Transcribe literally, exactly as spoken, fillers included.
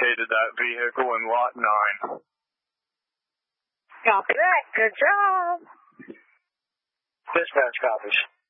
located that vehicle in lot nine. Copy that. Good job. Dispatch copies.